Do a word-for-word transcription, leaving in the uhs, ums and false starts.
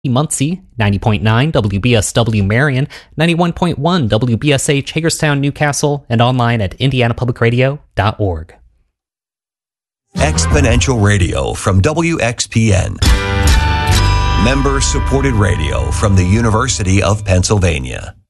Muncie, ninety point nine W B S W Marion, ninety-one point one W B S H Hagerstown, Newcastle, and online at indiana public radio dot org. Exponential Radio from W X P N. Member-supported radio from the University of Pennsylvania.